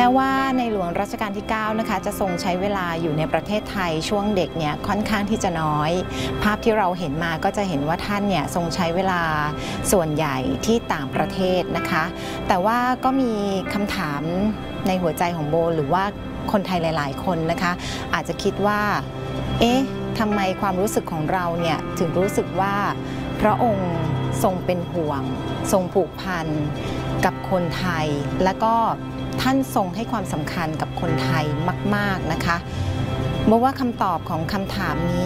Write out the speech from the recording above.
ม้ว่าในหลวงรัชกาลที่9นะคะจะทรงใช้เวลาอยู่ในประเทศไทยช่วงเด็กเนี่ยค่อนข้างที่จะน้อยภาพที่เราเห็นมาก็จะเห็นว่าท่านเนี่ยทรงใช้เวลาส่วนใหญ่ที่ต่างประเทศนะคะแต่ว่าก็มีคำถามในหัวใจของโบหรือว่าคนไทยหลายๆคนนะคะอาจจะคิดว่าเอ๊ะทำไมความรู้สึกของเราเนี่ยถึงรู้สึกว่าพระองค์ทรงเป็นห่วงทรงผูกพันกับคนไทยและก็ท่านทรงให้ความสำคัญกับคนไทยมากๆนะคะเพราะว่าคำตอบของคำถามนี้